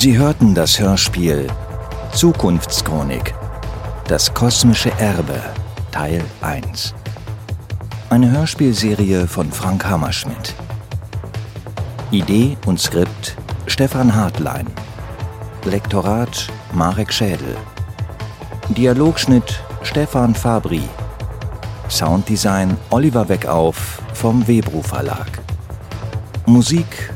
Sie hörten das Hörspiel Zukunftschronik, das kosmische Erbe, Teil 1. Eine Hörspielserie von Frank Hammerschmidt. Idee und Skript Stefan Hartlein. Lektorat Marek Schädel. Dialogschnitt Stefan Fabri. Sounddesign Oliver Weckauf vom Webru Verlag. Musik